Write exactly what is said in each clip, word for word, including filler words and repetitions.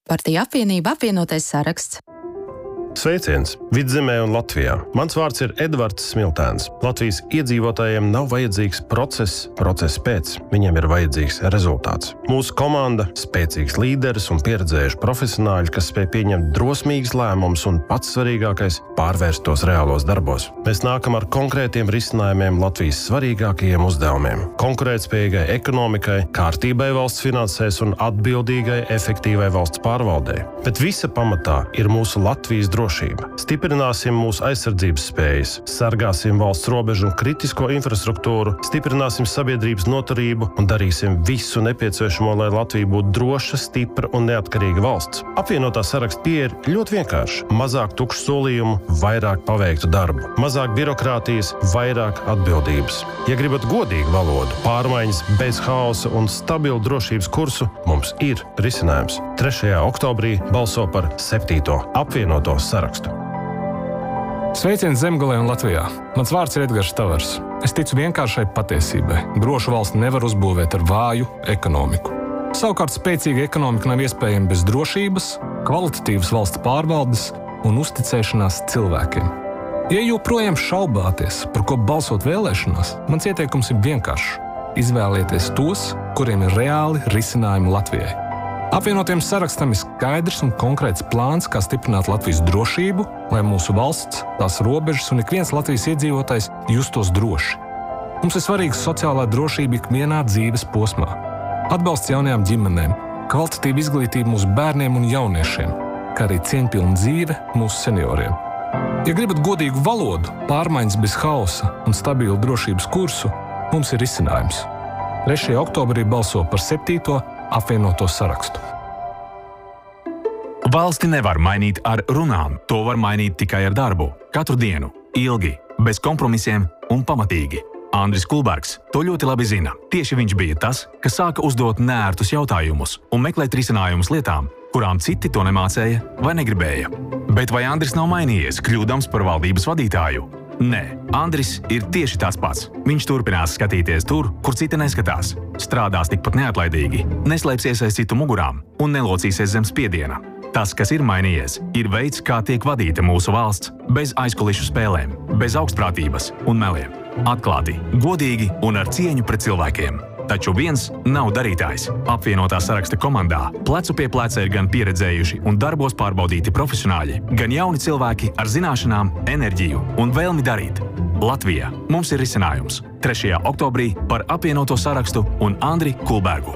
Partiju apvienība apvienotais saraksts. Sveiciens! Vidzemē un Latvijā. Mans vārds ir Edvards Smiltēns. Latvijas iedzīvotājiem nav vajadzīgs process, process pēc. Viņiem ir vajadzīgs rezultāts. Mūsu komanda – spēcīgs līderis un pieredzējuši profesionāļi, kas spēj pieņemt drosmīgus lēmumus un pats svarīgākais – pārvērst tos reālos darbos. Mēs nākam ar konkrētiem risinājumiem Latvijas svarīgākajiem uzdevumiem – konkurētspējīgai ekonomikai, kārtībai valsts finansēs un atbildīgai, efektīvai valsts pārvaldei. Bet visa pamatā ir mūsu Latvijas drošība. Stiprināsim mūsu aizsardzības spējas, sargāsim valsts robežu un kritisko infrastruktūru, stiprināsim sabiedrības noturību un darīsim visu nepieciešamo, lai Latvija būtu droša, stipra un neatkarīga valsts. Apvienotā saraksta pieeja ir ļoti vienkārša. Mazāk tukšu solījumu, vairāk paveiktu darbu. Mazāk birokrātijas, vairāk atbildības. Ja gribat godīgu valodu, pārmaiņas bez haosa un stabilu drošības kursu, mums ir risinājums. trešajā oktobrī balso par septīto apvienoto sarakstu. Sveiciens Zemgalē un Latvijā. Mans vārds ir Edgars Tavars. Es ticu vienkāršai patiesībai. Drošu valsti nevar uzbūvēt ar vāju ekonomiku. Savukārt spēcīga ekonomika nav iespējama bez drošības, kvalitatīvas valsts pārvaldes un uzticēšanās cilvēkiem. Ja joprojām šaubāties, par ko balsot vēlēšanās, mans ieteikums ir vienkāršs. Izvēlieties tos, kuriem ir reāli risinājumi Latvijai. Apvienotiem sarakstam ir skaidrs un konkrēts plāns, kā stiprināt Latvijas drošību, lai mūsu valsts, tās robežas un ik viens Latvijas iedzīvotājs justos droši. Mums ir svarīga sociālā drošība ikvienā dzīves posmā. Atbalsts jaunajām ģimenēm, kvalitatīva izglītība mūsu bērniem un jauniešiem, kā arī cieņpilna dzīve mūsu senioriem. Ja gribat godīgu valodu, pārmaiņas bez hausa un stabilu drošības kursu, mums ir risinājums. trešajā oktobrī balso par septīto apvienoto sarakstu. Valsti nevar mainīt ar runām, to var mainīt tikai ar darbu. Katru dienu, ilgi, bez kompromisiem un pamatīgi. Andris Kulbergs to ļoti labi zina. Tieši viņš bija tas, kas sāka uzdot neērtus jautājumus un meklēt risinājumus lietām, kurām citi to nemācēja vai negribēja. Bet vai Andris nav mainījies, kļūdams par valdības vadītāju? Nē, Andris ir tieši tāds pats. Viņš turpinās skatīties tur, kur citi neskatās. Strādās tikpat neatlaidīgi, neslēpsies aiz citu mugurām un nelocīsies zem spiediena. Tas, kas ir mainījies, ir veids, kā tiek vadīta mūsu valsts, bez aizkulišu spēlēm, bez augstprātības un meliem. Atklāti, godīgi un ar cieņu pret cilvēkiem. Taču viens nav darītājs. Apvienotā saraksta komandā plecu pie pleca ir gan pieredzējuši un darbos pārbaudīti profesionāļi, gan jauni cilvēki ar zināšanām, enerģiju un vēlmi darīt. Latvija. Mums ir risinājums. trešajā oktobrī par apvienoto sarakstu un Andri Kulbergu.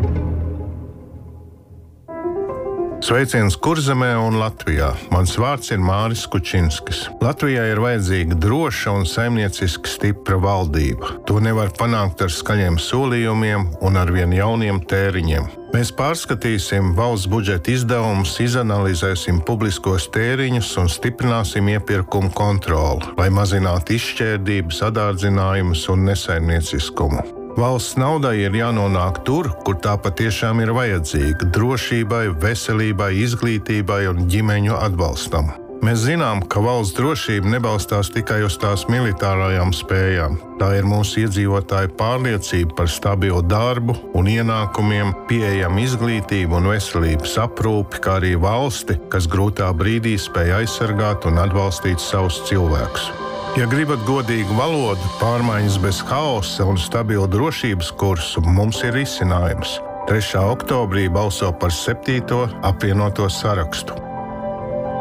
Sveiciens Kurzemē un Latvijā. Mans vārds ir Māris Kučinskis. Latvijai ir vajadzīga droša un saimnieciski stipra valdība. To nevar panākt ar skaļiem solījumiem un ar vien jauniem tēriņiem. Mēs pārskatīsim valsts budžeta izdevumus, izanalizēsim publiskos tēriņus un stiprināsim iepirkumu kontroli, lai mazinātu izšķērdības, sadārdzinājumus un nesaimnieciskumu. Valsts naudai ir jānonāk tur, kur tā patiešām ir vajadzīga – drošībai, veselībai, izglītībai un ģimeņu atbalstam. Mēs zinām, ka valsts drošība nebalstās tikai uz tās militārajām spējām. Tā ir mūsu iedzīvotāju pārliecība par stabilu darbu un ienākumiem, pieejamu izglītību un veselības aprūpi, kā arī valsti, kas grūtā brīdī spēj aizsargāt un atbalstīt savus cilvēkus. Ja gribat godīgu valodu, pārmaiņas bez haosa un stabilu drošības kursu, mums ir risinājums. trešajā oktobrī balso par septīto apvienoto sarakstu.